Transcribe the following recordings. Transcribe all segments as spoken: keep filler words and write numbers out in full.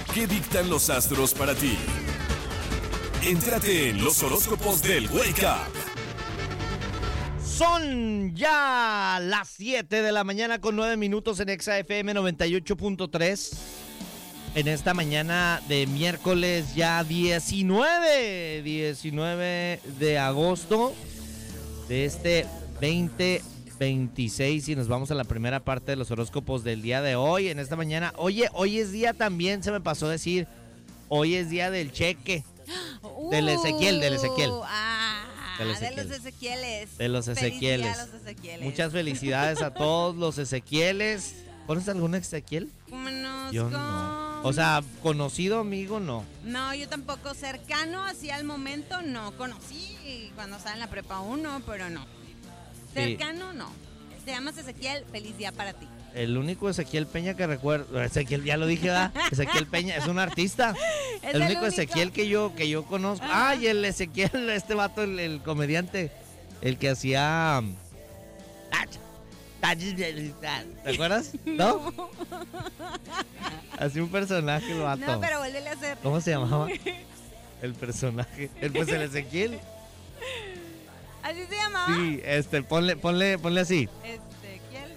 ¿Qué dictan los astros para ti? Entrate en los horóscopos del Wake Up. Son ya las siete de la mañana con nueve minutos en Exa F M noventa y ocho punto tres. En esta mañana de miércoles ya diecinueve, diecinueve de agosto de este veinte veintiséis, y nos vamos a la primera parte de los horóscopos del día de hoy. En esta mañana, oye, hoy es día también, se me pasó decir, hoy es día del cheque. Uh, del Ezequiel, del Ezequiel. Ah, del Ezequiel. de los Ezequieles. De los Ezequieles. Felicidades a los Ezequieles. Muchas felicidades a todos los Ezequieles. ¿Conoces algún Ezequiel? Conozco. Yo no. O sea, conocido amigo, no. No, yo tampoco. Cercano, así al momento, no. Conocí cuando estaba en la prepa uno, pero no. Cercano, sí. No. Te llamas Ezequiel, feliz día para ti. El único Ezequiel Peña que recuerdo, Ezequiel, ya lo dije, ¿verdad? Ezequiel Peña es un artista. Es el, el único, único Ezequiel que yo que yo conozco. Ah, y el Ezequiel, este vato, el, el comediante, el que hacía... ¿Te acuerdas? ¿No? no. Hacía un personaje el vato. No, pero vuélvele a hacer. ¿Cómo se llamaba? El personaje. El, pues el Ezequiel. ¿Así se llamaba? Sí, este, ponle, ponle, ponle así. Ezequiel.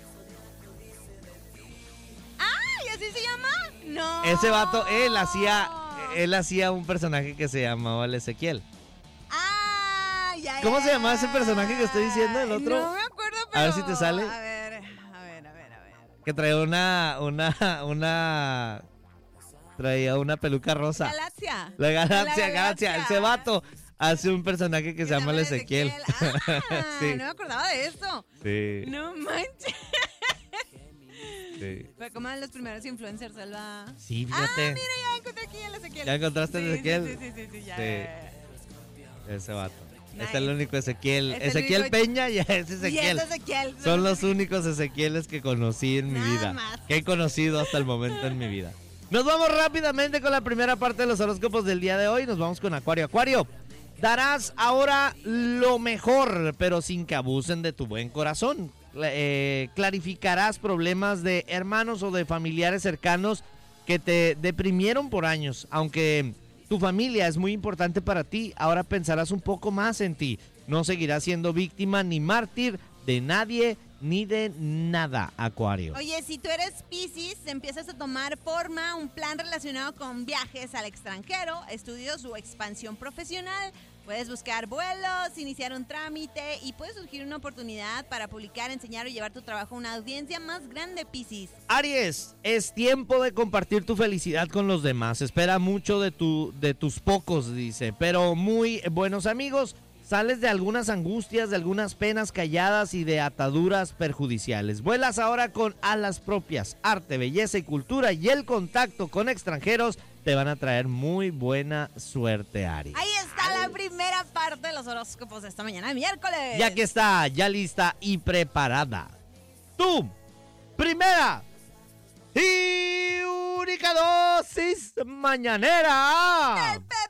¡Ah! ¿Y así se llama? No. Ese vato, él hacía, él hacía un personaje que se llamaba el Ezequiel. Ah, ya, ¿Cómo ya. se llamaba ese personaje que estoy diciendo? El otro. No me acuerdo, pero. A ver si te sale. A ver, a ver, a ver, a ver. Que traía una, una, una. Traía una peluca rosa. Galaxia. La Galaxia, La Galaxia. Galaxia. Ese vato hace un personaje que se llama el Ezequiel. Ezequiel. Ah, sí. No me acordaba de eso. Sí. No manches. Sí. Fue como de los primeros influencers, Alba. Sí, fíjate. Ah, mira, ya encontré aquí el Ezequiel. ¿Ya encontraste el sí, Ezequiel? Sí, sí, sí, sí, ya. Sí. Ese vato. Nice. Este es el único Ezequiel. Es el Ezequiel único... Peña y es Ezequiel. Y es Ezequiel. Son los únicos Ezequieles que conocí en mi Nada vida. más. Que he conocido hasta el momento en mi vida. Nos vamos rápidamente con la primera parte de los horóscopos del día de hoy. Nos vamos con Acuario. Acuario, darás ahora lo mejor, pero sin que abusen de tu buen corazón. Eh, clarificarás problemas de hermanos o de familiares cercanos que te deprimieron por años. Aunque tu familia es muy importante para ti, ahora pensarás un poco más en ti. No seguirás siendo víctima ni mártir de nadie ni de nada, Acuario. Oye, si tú eres Piscis, empiezas a tomar forma un plan relacionado con viajes al extranjero, estudios o expansión profesional. Puedes buscar vuelos, iniciar un trámite y puede surgir una oportunidad para publicar, enseñar o llevar tu trabajo a una audiencia más grande, Piscis. Aries, es tiempo de compartir tu felicidad con los demás. Espera mucho de, tu, de tus pocos, dice, pero muy buenos amigos. Sales de algunas angustias, de algunas penas calladas y de ataduras perjudiciales. Vuelas ahora con alas propias. Arte, belleza y cultura y el contacto con extranjeros te van a traer muy buena suerte, Aries. Ahí está la primera parte de los horóscopos de esta mañana de miércoles. Ya que está, ya lista y preparada. Tu primera y única dosis mañanera ¡El